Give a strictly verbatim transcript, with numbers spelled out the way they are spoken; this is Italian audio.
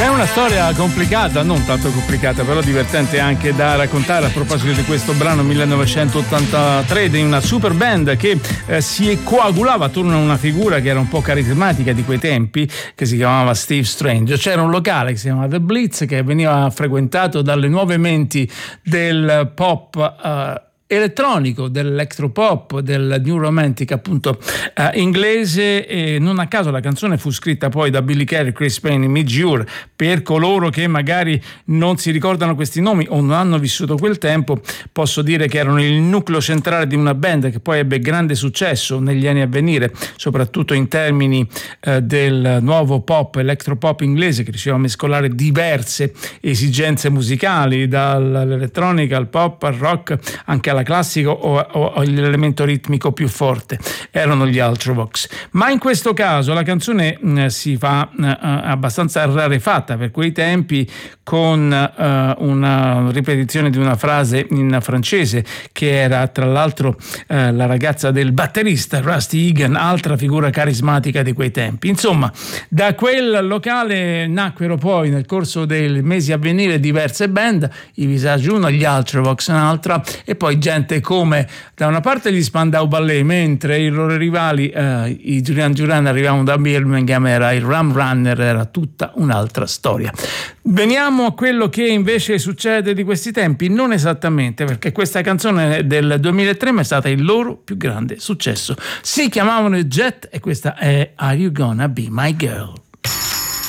C'è una storia complicata, non tanto complicata, però divertente anche da raccontare a proposito di questo brano millenovecentottantatré di una super band che eh, si coagulava attorno a una figura che era un po' carismatica di quei tempi, che si chiamava Steve Strange. C'era un locale che si chiamava The Blitz, che veniva frequentato dalle nuove menti del pop eh, elettronico, dell'electropop, del new romantic appunto eh, inglese, e non a caso la canzone fu scritta poi da Billy Carey, Chris Payne, Midge Ure. Per coloro che magari non si ricordano questi nomi o non hanno vissuto quel tempo, posso dire che erano il nucleo centrale di una band che poi ebbe grande successo negli anni a venire, soprattutto in termini eh, del nuovo pop, electropop inglese, che riusciva a mescolare diverse esigenze musicali, dall'elettronica al pop al rock, anche alla classico o, o, o l'elemento ritmico più forte. Erano gli Ultravox. Ma in questo caso la canzone mh, si fa uh, abbastanza rarefatta per quei tempi, con uh, una ripetizione di una frase in francese che era tra l'altro uh, la ragazza del batterista Rusty Egan, altra figura carismatica di quei tempi. Insomma, da quel locale nacquero poi nel corso dei mesi a venire diverse band, i Visage una, gli Ultravox un'altra, e poi gente come da una parte gli Spandau Ballet, mentre i loro rivali eh, i Duran Duran arrivavano da Birmingham, era il Rum Runner, era tutta un'altra storia. Veniamo a quello che invece succede di questi tempi, non esattamente, perché questa canzone del duemilatré è stata il loro più grande successo. Si chiamavano Jet e questa è Are You Gonna Be My Girl?